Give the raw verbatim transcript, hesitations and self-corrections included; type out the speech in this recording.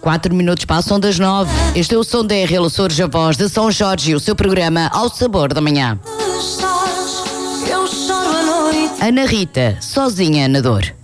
Quatro minutos passam das nove. Este é o som da R L Açores, a voz de São Jorge, o seu programa Ao Sabor da Manhã. Ana Rita, sozinha na dor.